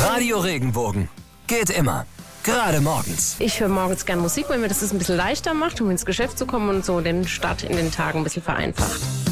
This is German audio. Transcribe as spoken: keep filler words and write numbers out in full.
Radio Regenbogen. Geht immer. Gerade morgens. Ich höre morgens gern Musik, weil mir das es ein bisschen leichter macht, um ins Geschäft zu kommen und so den Start in den Tagen ein bisschen vereinfacht.